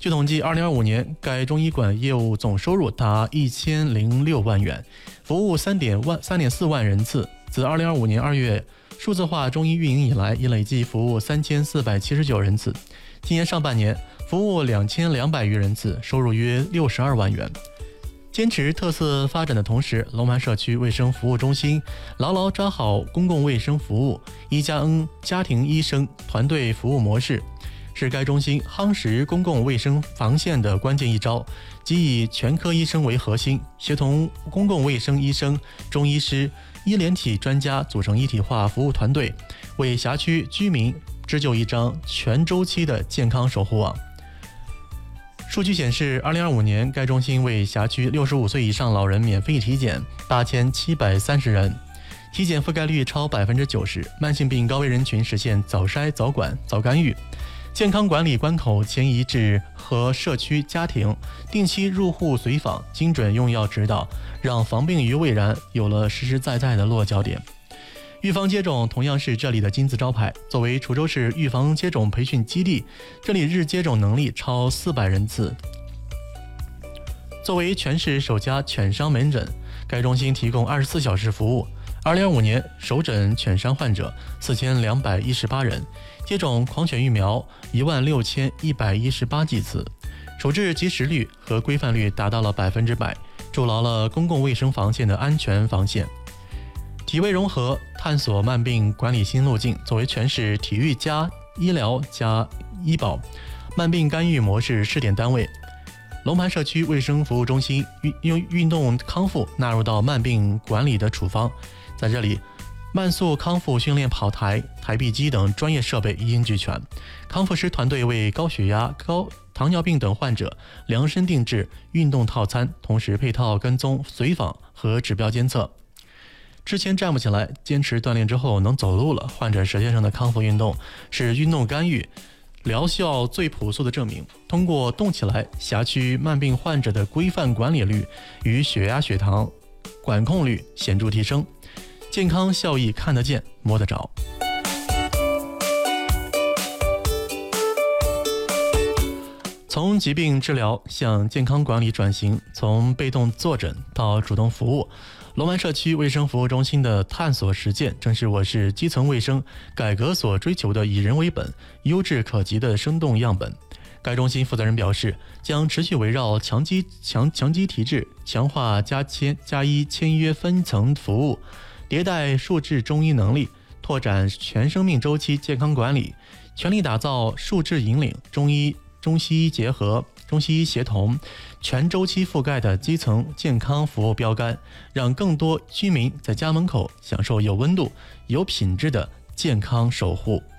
据统计，2025年该中医馆业务总收入达1006万元，服务3.4万人次。自2025年2月数字化中医运营以来，已累计服务3479人次。今年上半年服务2200余人次，收入约62万元。坚持特色发展的同时，龙盘社区卫生服务中心牢牢抓好公共卫生服务1+N家庭医生团队服务模式，是该中心夯实公共卫生防线的关键一招，即以全科医生为核心，协同公共卫生医生、中医师、医联体专家组成一体化服务团队，为辖区居民织就一张全周期的健康守护网。数据显示，2025年该中心为辖区65岁以上老人免费体检8730人，体检覆盖率超90%，慢性病高危人群实现早筛、早管、早干预。健康管理关口前移至和社区家庭，定期入户随访，精准用药指导，让防病于未然有了实实在在的落脚点。预防接种同样是这里的金字招牌。作为滁州市预防接种培训基地，这里日接种能力超400人次。作为全市首家犬伤门诊，该中心提供24小时服务。2025年首诊犬伤患者4218人，接种狂犬疫苗16118剂次，处置及时率和规范率达到了100%，筑牢了公共卫生防线的安全防线。体卫融合，探索慢病管理新路径。作为全市体育加医疗加医保慢病干预模式试点单位，龙盘社区卫生服务中心用运动康复纳入到慢病管理的处方。在这里，慢速康复训练跑台、台臂机等专业设备一应俱全，康复师团队为高血压、高糖尿病等患者量身定制运动套餐，同时配套跟踪随访和指标监测。之前站不起来，坚持锻炼之后能走路了，患者舌尖上的康复运动是运动干预疗效最朴素的证明。通过动起来，辖区慢病患者的规范管理率与血压、血糖管控率显著提升，健康效益看得见摸得着。从疾病治疗向健康管理转型，从被动坐诊到主动服务，龙盘社区卫生服务中心的探索实践，正是我市基层卫生改革所追求的以人为本、优质可及的生动样本。该中心负责人表示，将持续围绕强基体制，强化加医签约分层服务，迭代数字中医能力，拓展全生命周期健康管理，全力打造数字引领、中西医结合、中西医协同、全周期覆盖的基层健康服务标杆，让更多居民在家门口享受有温度、有品质的健康守护。